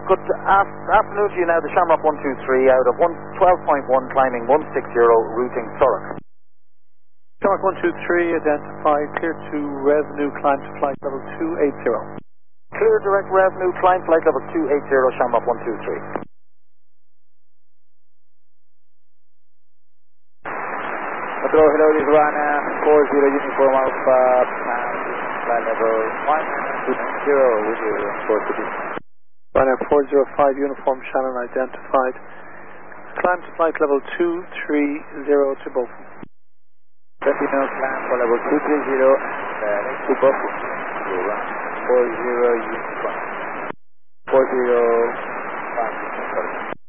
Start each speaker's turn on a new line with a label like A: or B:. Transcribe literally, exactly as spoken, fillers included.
A: good af- afternoon to you now. The Shamrock one two three out of twelve point one, climbing one six zero, routing Thurrock.
B: Shamrock one two three, identified, clear to revenue, climb to flight level two eight zero.
A: Clear direct revenue, climb flight level two eight zero, Shamrock one two three. Hello, hello, this is Rana, four zero Uniform Alpha, flight level one two zero, with you, four two.
B: Rana four zero five, Uniform Shannon identified. Climb to flight level two three zero to Beaufort.
A: Sentinel climb for level two three zero, and uh, next to Beaufort, four zero Uniform. four zero